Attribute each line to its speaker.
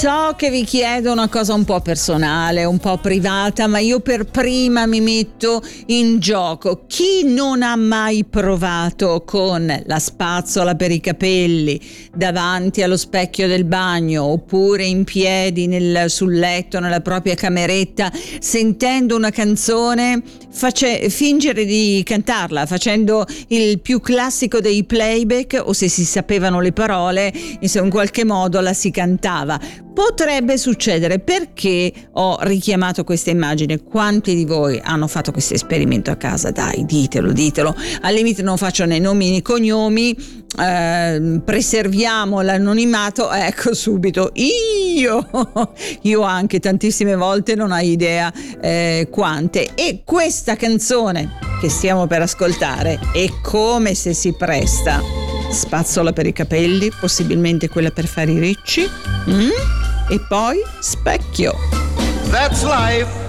Speaker 1: So che vi chiedo una cosa un po' personale, un po' privata, ma io per prima mi metto in gioco. Chi non ha mai provato con la spazzola per i capelli davanti allo specchio del bagno oppure in piedi sul letto nella propria cameretta, sentendo una canzone, fingere di cantarla, facendo il più classico dei playback, o se si sapevano le parole, insomma in qualche modo la si cantava. Potrebbe succedere. Perché ho richiamato questa immagine? Quanti di voi hanno fatto questo esperimento a casa? Dai, ditelo. Al limite non faccio né nomi né cognomi, preserviamo l'anonimato. Ecco, subito io anche tantissime volte, non hai idea quante. E questa canzone che stiamo per ascoltare è come se si presta. Spazzola per i capelli, possibilmente quella per fare i ricci, e poi specchio.
Speaker 2: That's life.